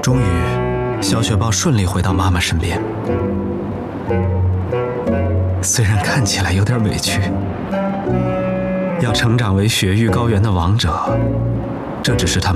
终于，小雪豹顺利回到妈妈身边。虽然看起来有点委屈，要成长为雪域高原的王者，这只是他